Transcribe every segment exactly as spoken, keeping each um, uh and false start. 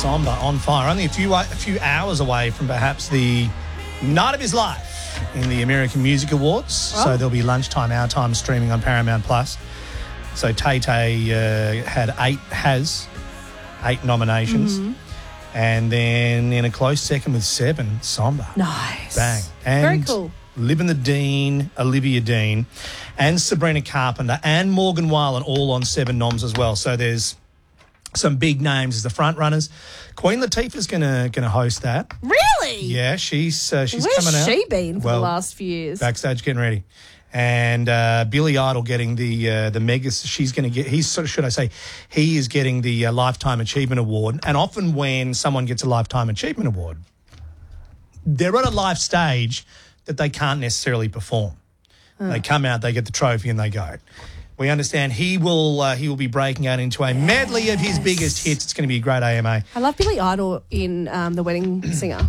Samba on fire. Only a few a few hours away from perhaps the night of his life in the American Music Awards. Oh. So there'll be lunchtime, our time streaming on Paramount Plus. So Tay Tay uh, had eight, has eight nominations. Mm-hmm. And then in a close second with seven, Samba. Nice. Bang. And very cool. Libin Dean, Olivia Dean, and Sabrina Carpenter and Morgan Wallen all on seven noms as well. So there's some big names as the front runners. Queen Latifah's gonna gonna host that. Really? Yeah, she's uh, she's Where's coming out. Where's she been for well, the last few years? Backstage getting ready. And uh, Billy Idol getting the uh, the mega. She's going to get. He's should I say, he is getting the uh, Lifetime Achievement Award. And often when someone gets a Lifetime Achievement Award, they're at a life stage that they can't necessarily perform. Oh. They come out, they get the trophy, and they go. We understand he will uh, he will be breaking out into a medley of his biggest hits. It's going to be a great A M A. I love Billy Idol in um, The Wedding Singer.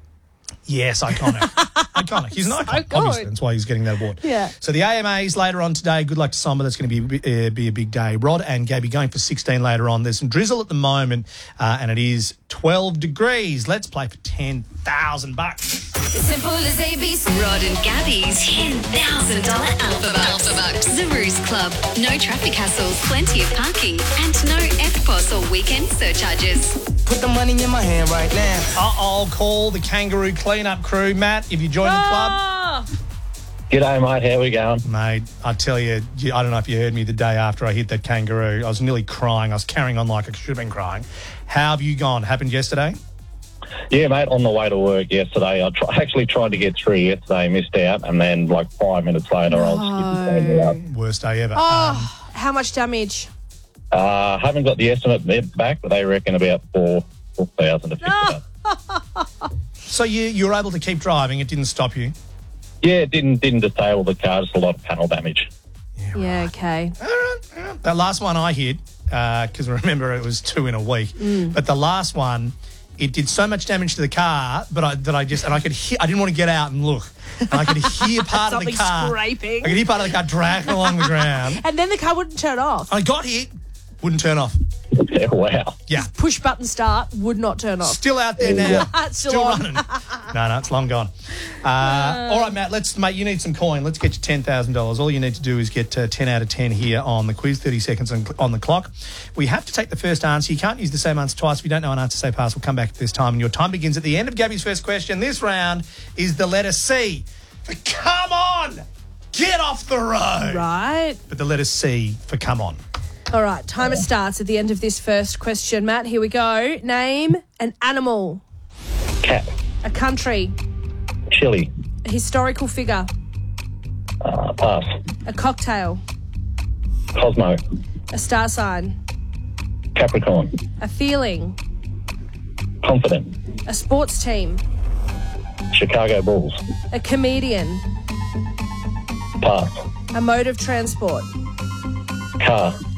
Yes, iconic. iconic. He's an so icon, good. obviously. That's why he's getting that award. Yeah. So the A M As later on today. Good luck to Samba. That's going to be, uh, be a big day. Rod and Gabby going for sixteen later on. There's some drizzle at the moment, uh, and it is twelve degrees. Let's play for ten thousand bucks. Simple as A B C. Rod and Gabby's ten thousand dollars Alpha Bucks. Alpha Bucks. The Roost Club. No traffic hassles, plenty of parking, and no F P O S or weekend surcharges. Put the money in my hand right now. Uh-oh, call the Kangaroo cleanup crew. Matt, if you join ah! the club. G'day, mate. How we going? Mate, I tell you, I don't know if you heard me the day after I hit that kangaroo. I was nearly crying. I was carrying on like I should have been crying. How have you gone? Happened yesterday? Yeah, mate, on the way to work yesterday. I try, actually tried to get through yesterday, missed out, and then like five minutes later, I was skipping out. Worst day ever. Oh, um, how much damage? Uh, haven't got the estimate back, but they reckon about four four thousand to fix it up. So you you were able to keep driving. It didn't stop you. Yeah, it didn't didn't disable the car. Just a lot of panel damage. Yeah, right. Yeah, okay. All right, all right. That last one I hit, because uh, remember it was two in a week. Mm. But the last one, it did so much damage to the car, but I that I just and I could hear. I didn't want to get out and look. And I could hear part of the Something car scraping. I could hear part of the car dragging along the ground. And then the car wouldn't turn off. I got hit, wouldn't turn off. Yeah, wow. Yeah. Push button start, would not turn off. Still out there now. Still Still on. running. No, no, it's long gone. Uh, all right, Matt, let's, mate, you need some coin. Let's get you ten thousand dollars. All you need to do is get uh, ten out of ten here on the quiz, thirty seconds on, on the clock. We have to take the first answer. You can't use the same answer twice. If you don't know an answer, say pass. We'll come back at this time. And your time begins at the end of Gabby's first question. This round is the letter C. For come on! Get off the road! Right. But the letter C for come on. All right, timer starts at the end of this first question. Matt, here we go. Name an animal. Cat. A country. Chili. A historical figure. Uh, pass. A cocktail. Cosmo. A star sign. Capricorn. A feeling. Confident. A sports team. Chicago Bulls. A comedian. Pass. A mode of transport. Car.